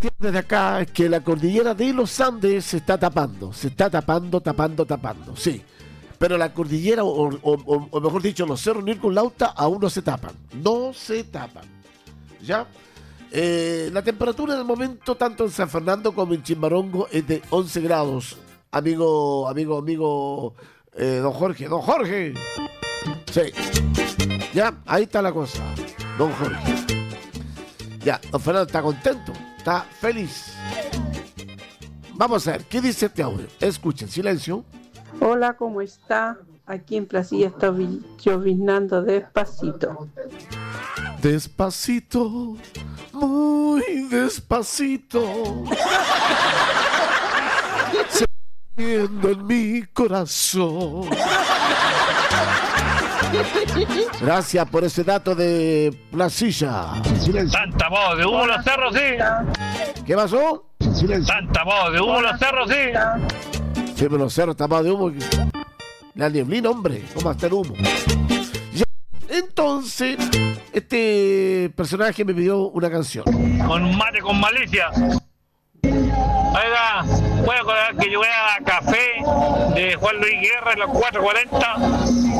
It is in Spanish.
desde acá es que la cordillera de los Andes se está tapando, sí. Pero la cordillera, o mejor dicho, los cerros Nirculauta aún no se tapan. ¿Ya? La temperatura en el momento, tanto en San Fernando como en Chimbarongo, es de 11 grados. Amigo, don Jorge. Sí. Ya, ahí está la cosa, don Jorge. Ya, don Fernando está contento, está feliz. Vamos a ver, ¿qué dice este audio? Escuchen, silencio. Hola, ¿cómo está? Aquí en Placilla está lloviznando despacito. Despacito, muy despacito. Se viendo en mi corazón. Gracias por ese dato de Placilla. Tanta voz de humo los cerros, sí. ¿Qué pasó? Tanta voz de humo los cerros, sí. Siempre los cerros tapados de humo. La nieblina, hombre, ¿cómo está el humo? Ya. Entonces, este personaje me pidió una canción. Con un mate con malicia. Oiga, puedo acordar que yo voy a Café de Juan Luis Guerra en los 4:40.